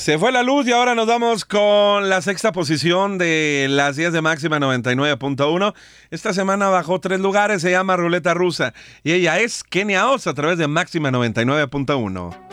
Se fue la luz y ahora nos vamos con la sexta posición de las 10 de máxima 99.1. Esta semana bajó 3 lugares, se llama Ruleta Rusa y ella es Kenia Oz a través de máxima 99.1.